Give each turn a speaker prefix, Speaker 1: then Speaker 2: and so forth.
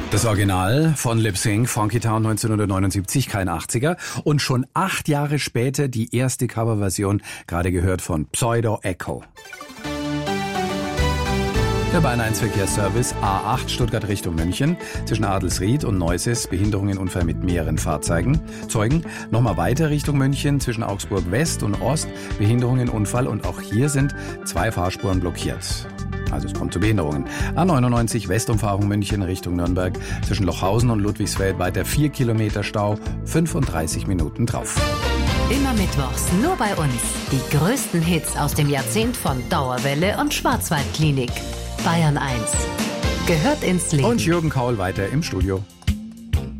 Speaker 1: Das Original von Lip Sync, Funky Town 1979, kein 80er. Und schon 8 Jahre später die erste Coverversion, gerade gehört von Pseudo Echo. Der Bayern 1 Verkehrsservice A8 Stuttgart Richtung München zwischen Adelsried und Neuses, Behinderungenunfall mit mehreren Fahrzeugen. Nochmal weiter Richtung München zwischen Augsburg West und Ost, Behinderungenunfall, und auch hier sind 2 Fahrspuren blockiert. Also es kommt zu Behinderungen. A99 Westumfahrung München Richtung Nürnberg zwischen Lochhausen und Ludwigsfeld weiter 4 Kilometer Stau, 35 Minuten drauf.
Speaker 2: Immer mittwochs nur bei uns. Die größten Hits aus dem Jahrzehnt von Dauerwelle und Schwarzwaldklinik. Bayern 1 gehört ins Leben.
Speaker 1: Und Jürgen Kaul weiter im Studio.